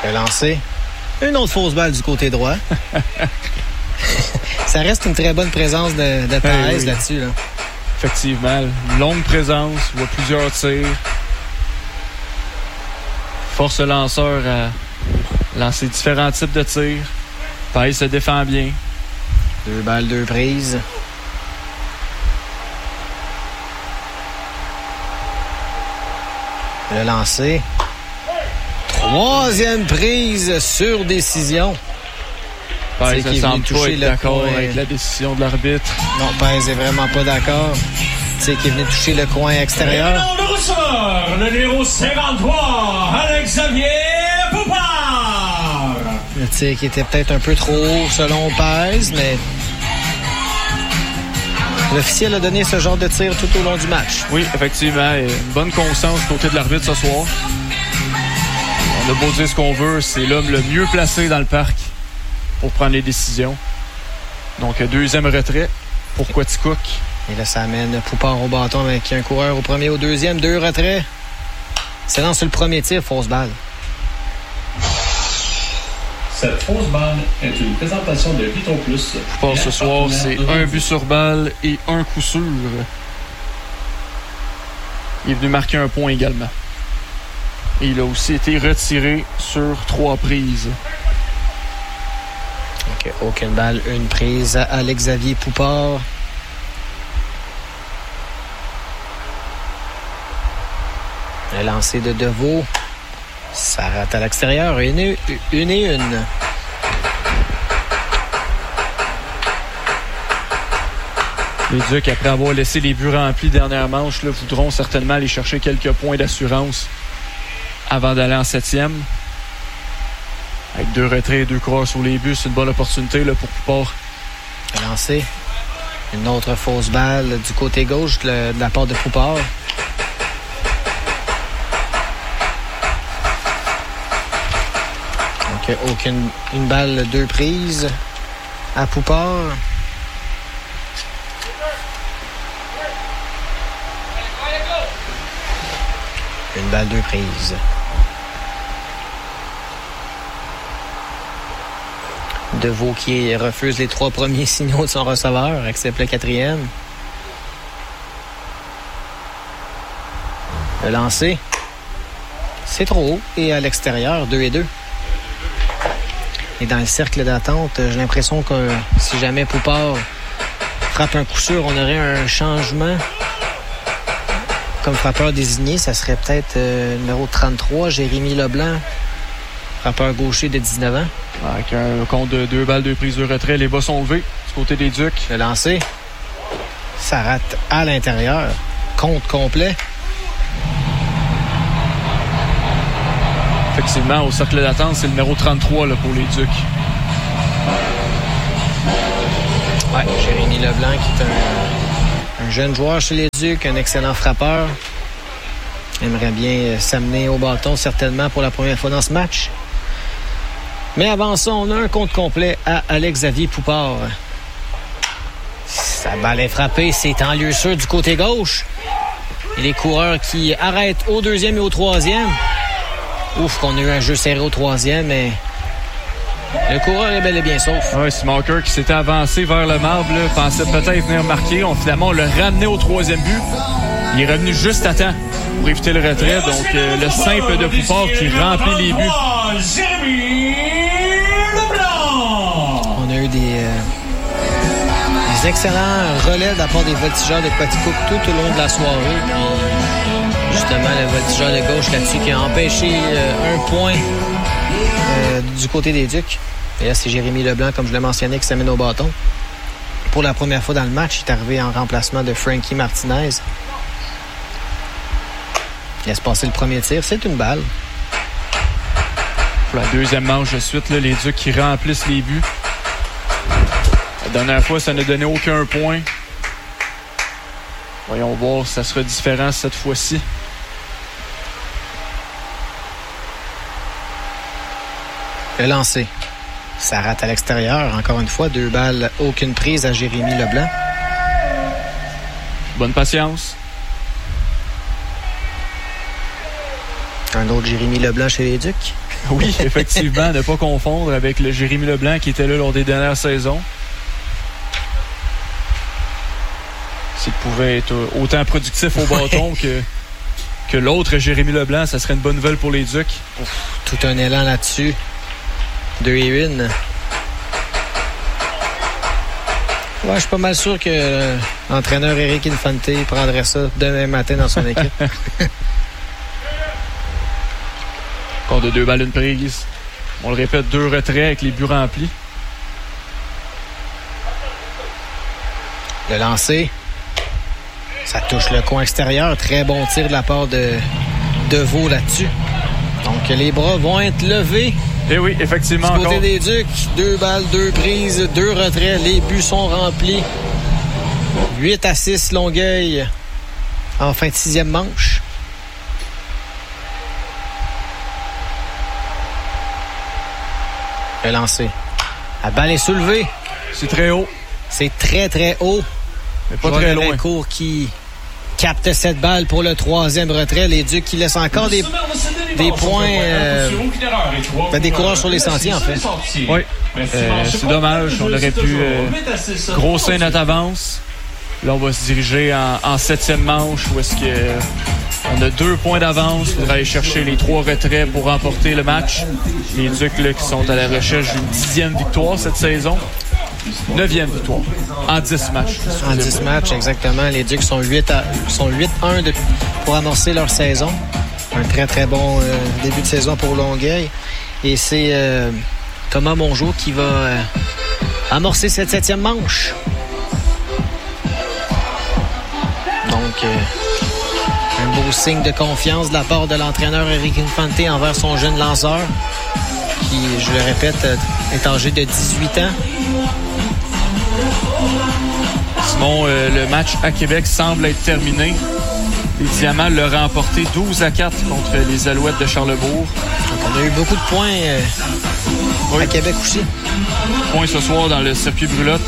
Le lancer. Une autre fausse balle du côté droit. Ça reste une très bonne présence de Thérèse là-dessus. Là. Effectivement, une longue présence, il voit plusieurs tirs. Force le lanceur à lancer différents types de tirs. Thérèse se défend bien. 2 balles, 2 prises. Le lancer. 3e prise sur décision. Thérèse ne semble pas être d'accord avec la décision de l'arbitre. Non, Thérèse n'est vraiment pas d'accord. C'est qui est venu toucher le coin extérieur. Et le nom de receveur, le numéro 53, Alex-Xavier Poupard. Le tir qui était peut-être un peu trop haut selon Thérèse, mais l'officiel a donné ce genre de tir tout au long du match. Oui, effectivement. Une bonne conscience du côté de l'arbitre ce soir. On a beau dire ce qu'on veut, c'est l'homme le mieux placé dans le parc pour prendre les décisions. Donc, 2e retrait pour Quaticook. Et là, ça amène Poupard au bâton avec un coureur au premier, au 2e, 2 retraits. C'est dans sur le premier tir, fausse balle. Cette fausse balle est une présentation de Vito Plus. Poupard ce soir, c'est 1 but sur balle et 1 coup sûr. Il est venu marquer un point également. Et il a aussi été retiré sur 3 prises. OK, aucune balle, une prise à Alex-Xavier Poupard. Le lancer de Deveau. Ça rate à l'extérieur. Une et une. Les Ducs, après avoir laissé les buts remplis dernière manche, là, voudront certainement aller chercher quelques points d'assurance avant d'aller en 7e. Avec 2 retraits et 2 coureurs sur les buts, c'est une bonne opportunité là, pour Poupard. Le lancer. Une autre fausse balle du côté gauche de la part de Poupard. Donc, une balle, 2 prises à Poupard. Une balle, 2 prises. Deveau qui refuse les 3 premiers signaux de son receveur, accepte le 4e. Le lancer. C'est trop haut et à l'extérieur, 2 et 2. Et dans le cercle d'attente, j'ai l'impression que si jamais Poupard frappe un coup sûr, on aurait un changement. Comme frappeur désigné, ça serait peut-être numéro 33, Jérémy Leblanc, frappeur gaucher de 19 ans. Avec un compte de 2 balles, 2 prises de retrait, les bas sont levés du côté des Ducs. Le lancer, ça rate à l'intérieur. Compte complet. Effectivement, au cercle d'attente, c'est le numéro 33 là, pour les Ducs. Ouais, Jérémy Leblanc qui est un jeune joueur chez les Ducs, un excellent frappeur. Aimerait bien s'amener au bâton certainement pour la première fois dans ce match. Mais avant ça, on a un compte complet à Alex-Xavier Poupard. Sa balle est frappée, c'est en lieu sûr du côté gauche. Et les coureurs qui arrêtent au 2e et au 3e. Ouf, qu'on a eu un jeu serré au 3e, mais le coureur est bel et bien sauf. Oui, c'est Marker qui s'était avancé vers le marbre, là, pensait peut-être venir marquer. Finalement, on l'a ramené au 3e but. Il est revenu juste à temps pour éviter le retrait. Donc, le simple de Poupard qui remplit les buts. Jérémy Leblanc. On a eu des excellents relais de la part des voltigeurs de Quaticook tout au long de la soirée. Puis, justement, le voltigeur de gauche là-dessus qui a empêché un point du côté des Ducs. Et là, c'est Jérémy Leblanc, comme je l'ai mentionné, qui s'amène au bâton. Pour la première fois dans le match, il est arrivé en remplacement de Frankie Martinez. Il laisse passer le premier tir. C'est une balle. Pour la 2e manche de suite, là, les Ducs qui remplissent les buts. La dernière fois, ça n'a donné aucun point. Voyons voir si ça sera différent cette fois-ci. Le lancer. Ça rate à l'extérieur. Encore une fois, 2 balles, aucune prise à Jérémy Leblanc. Bonne patience. Un autre Jérémy Leblanc chez les Ducs. Oui, effectivement, ne pas confondre avec le Jérémy Leblanc qui était là lors des dernières saisons. S'il pouvait être autant productif au bâton que l'autre Jérémy Leblanc, ça serait une bonne nouvelle pour les Ducs. Ouf, tout un élan là-dessus. 2-1. Ouais, je suis pas mal sûr que l'entraîneur Eric Infante prendrait ça demain matin dans son équipe. Encore de 2 balles une prise. On le répète, 2 retraits avec les buts remplis. Le lancer. Ça touche le coin extérieur. Très bon tir de la part de Vaux là-dessus. Donc, les bras vont être levés. Et oui, effectivement. Du côté des Ducs, 2 balles, 2 prises, 2 retraits. Les buts sont remplis. 8-6 Longueuil en fin de 6e manche. Le lancer. La balle est soulevée. C'est très haut. C'est très, très haut. Mais pas très loin. Court qui capte cette balle pour le 3e retrait. Les Ducs qui laissent encore des points, des coureurs sur les sentiers, en fait. Oui, c'est dommage. On aurait pu grossir notre avance. Là, on va se diriger en 7e manche où est-ce qu'on a 2 points d'avance. Il faudra aller chercher les 3 retraits pour remporter le match. Les Ducs là, qui sont à la recherche d'une 10e victoire cette saison. 9e victoire en 10 matchs. En 10 matchs, exactement. Les Ducs sont 8-1 pour amorcer leur saison. Un très, très bon début de saison pour Longueuil. Et c'est Thomas Mongeau qui va amorcer cette 7e manche. Donc, un beau signe de confiance de la part de l'entraîneur Eric Infante envers son jeune lanceur qui, je le répète, est âgé de 18 ans. Simon, le match à Québec semble être terminé. Les Diamants l'ont remporté 12-4 contre les Alouettes de Charlebourg. Donc, on a eu beaucoup de points à Québec aussi. Points ce soir dans le circuit Brulotte.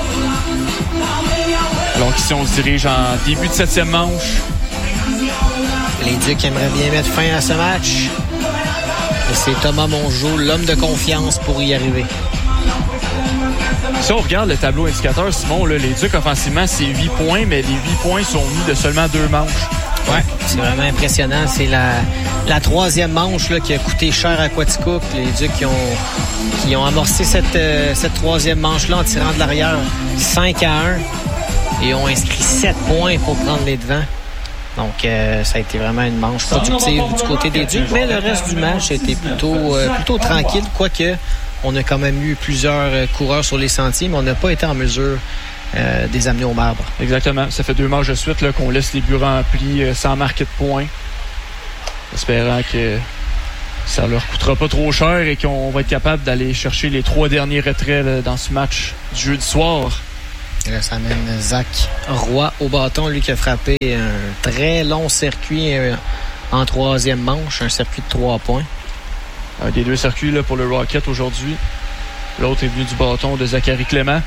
Alors qu'ici, on se dirige en début de 7e manche. Les Ducs aimeraient bien mettre fin à ce match. Et c'est Thomas Mongeau, l'homme de confiance, pour y arriver. Si on regarde le tableau indicateur, Simon, là, les Ducs offensivement, c'est 8 points, mais les 8 points sont mis de seulement 2 manches. Ouais, c'est vraiment impressionnant. C'est la 3e manche là, qui a coûté cher à Quaticook. Les Ducs qui ont amorcé cette 3e manche-là en tirant de l'arrière 5-1 et ont inscrit 7 points pour prendre les devants. Donc, ça a été vraiment une manche productive du côté des Ducs. Mais le reste du match a été plutôt tranquille, quoique on a quand même eu plusieurs coureurs sur les sentiers, mais on n'a pas été en mesure de les amener au marbre. Exactement. Ça fait 2 matchs de suite là, qu'on laisse les buts remplis sans marquer de points. Espérant que ça leur coûtera pas trop cher et qu'on va être capable d'aller chercher les 3 derniers retraits là, dans ce match du jeudi soir. Et là, ça amène Zach Roy au bâton, lui qui a frappé un très long circuit en 3e manche, un circuit de 3 points. Un des 2 circuits là, pour le Rocket aujourd'hui. L'autre est venu du bâton de Zachary Clément.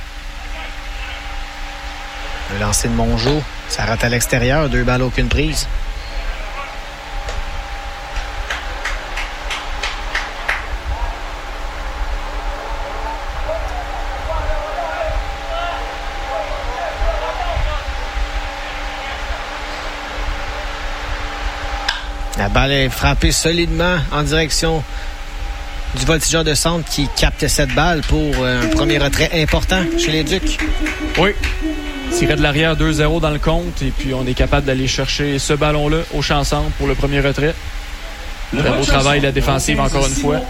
Le lancer de Mongeau, ça rate à l'extérieur, 2 balles, aucune prise. La balle est frappée solidement en direction du voltigeur de centre qui capte cette balle pour un premier retrait important chez les Ducs. Oui. Tirer de l'arrière 2-0 dans le compte et puis on est capable d'aller chercher ce ballon-là au champ centre pour le premier retrait. Très beau travail de la défensive encore une fois.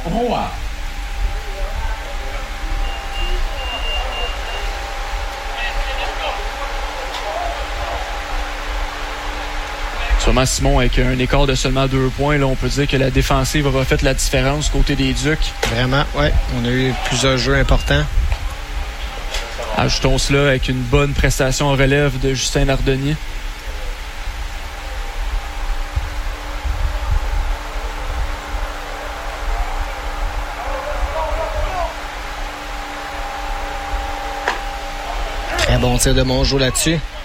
Sûrement Simon, avec un écart de seulement 2 points, là, on peut dire que la défensive aura fait la différence côté des Ducs. Vraiment, oui. On a eu plusieurs jeux importants. Ajoutons cela avec une bonne prestation en relève de Justin Lardonnier. Très bon tir de Mongeau là-dessus.